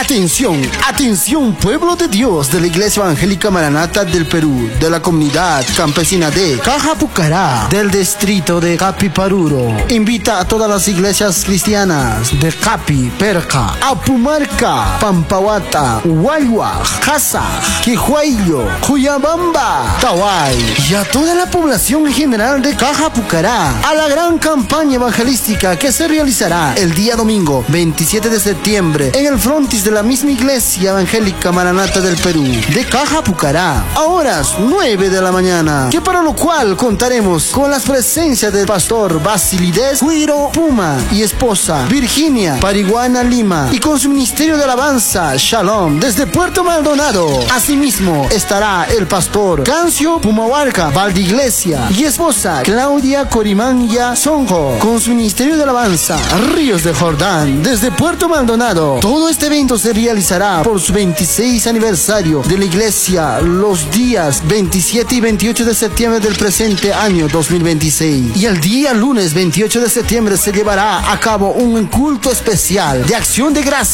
Atención, atención, pueblo de Dios de la Iglesia Evangélica Maranata del Perú, de la comunidad campesina de Cajapucará, del distrito de Capiparuro. Invita a todas las iglesias cristianas de Capi, Perca, Apumarca, Pampahuata, Huayhuaj, Casaj, Quijuayllo, Cuyabamba, Taway y a toda la población en general de Cajapucará a la gran campaña evangelística que se realizará el día domingo 27 de septiembre en el frontis de la misma Iglesia Evangélica Maranata del Perú de Cajapucará a horas 9 de la mañana, que para lo cual contaremos con las presencias del pastor Basilides Cuiro Puma y esposa Virginia Pariguana Lima, y con su ministerio de alabanza Shalom desde Puerto Maldonado. Asimismo estará el pastor Cancio Pumahuarca Valdiglesia y esposa Claudia Corimanya Sonjo con su ministerio de alabanza Ríos de Jordán desde Puerto Maldonado. Todo este evento se realizará por su 26 aniversario de la iglesia los días 27 y 28 de septiembre del presente año 2026. Y el día lunes 28 de septiembre se llevará a cabo un culto especial de acción de gracias